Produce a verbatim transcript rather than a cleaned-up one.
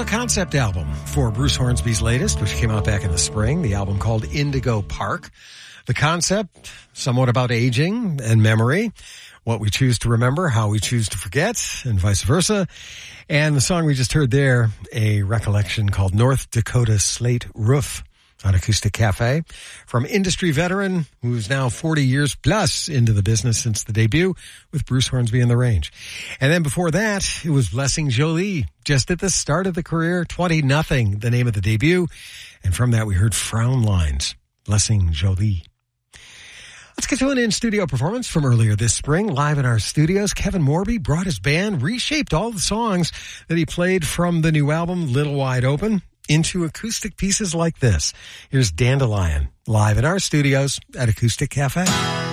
a concept album for Bruce Hornsby's latest, which came out back in the spring, the album called Indigo Park. The concept, somewhat about aging and memory, what we choose to remember, how we choose to forget, and vice versa. And the song we just heard there, a recollection called North Dakota Slate Roof on Acoustic Cafe, from industry veteran who's now forty years plus into the business since the debut with Bruce Hornsby and the Range. And then before that, it was Blessing Jolie, just at the start of the career, twenty nothing, the name of the debut. And from that, we heard Frown Lines, Blessing Jolie. Let's get to an in-studio performance from earlier this spring. Live in our studios, Kevin Morby brought his band, reshaped all the songs that he played from the new album, Little Wide Open, into acoustic pieces like this. Here's Dandelion, live in our studios at Acoustic Cafe.